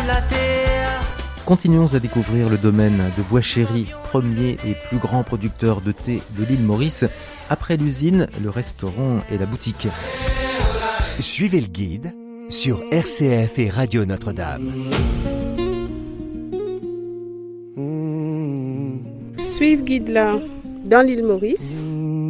Continuons à découvrir le domaine de Bois-Chéry, premier et plus grand producteur de thé de l'île Maurice, après l'usine, le restaurant et la boutique. Suivez le guide sur RCF et Radio Notre-Dame. Suivez guide là dans l'île Maurice.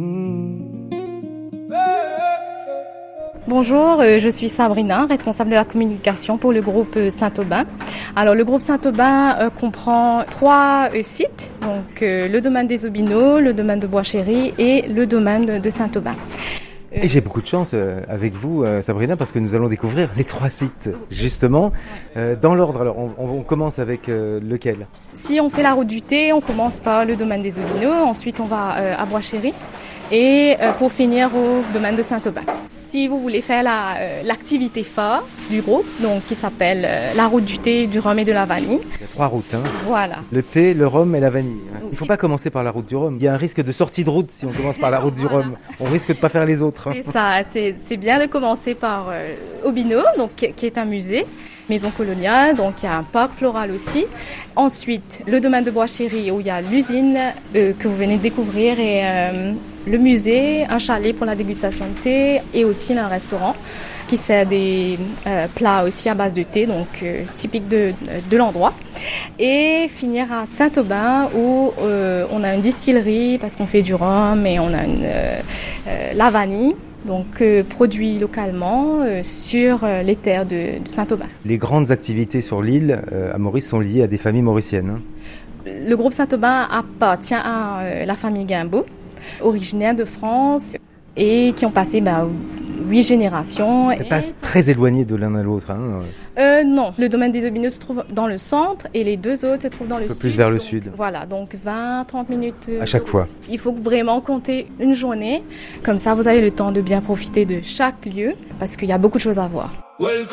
Bonjour, je suis Sabrina, responsable de la communication pour le groupe Saint-Aubin. Alors le groupe Saint-Aubin comprend 3 sites, donc le domaine des Aubineaux, le domaine de Bois-Chéry et le domaine de Saint-Aubin. Et j'ai beaucoup de chance avec vous, Sabrina, parce que nous allons découvrir les 3 sites, justement, dans l'ordre. Alors, on commence avec lequel ? Si on fait la route du thé, on commence par le domaine des Aubineaux, ensuite on va à Bois-Chéry et pour finir au domaine de Saint-Aubin. Si vous voulez faire l'activité phare du groupe, donc qui s'appelle la route du thé, du rhum et de la vanille. Il y a 3 routes, hein. Voilà. Le thé, le rhum et la vanille. Il ne faut pas commencer par la route du rhum. Il y a un risque de sortie de route si on commence par la route du rhum. On risque de pas faire les autres. C'est ça, c'est bien de commencer par Aubineaux, donc qui est un musée. Maison coloniale, donc il y a un parc floral aussi. Ensuite, le domaine de Bois-Chéry où il y a l'usine que vous venez de découvrir et le musée, un chalet pour la dégustation de thé et aussi un restaurant qui sert des plats aussi à base de thé, donc typique de l'endroit. Et finir à Saint-Aubin où on a une distillerie parce qu'on fait du rhum et on a la vanille. Donc produit localement sur les terres de Saint-Aubin. Les grandes activités sur l'île à Maurice sont liées à des familles mauriciennes. Hein. Le groupe Saint-Aubin appartient à la famille Guimbaud, originaire de France et qui ont passé 8 générations. C'est pas très éloigné de l'un à l'autre. Hein. Non, le domaine des Aubineaux se trouve dans le centre et les 2 autres se trouvent dans le sud. Un peu plus vers le sud. Voilà, donc 20-30 minutes à chaque fois. Il faut vraiment compter une journée. Comme ça, vous avez le temps de bien profiter de chaque lieu parce qu'il y a beaucoup de choses à voir.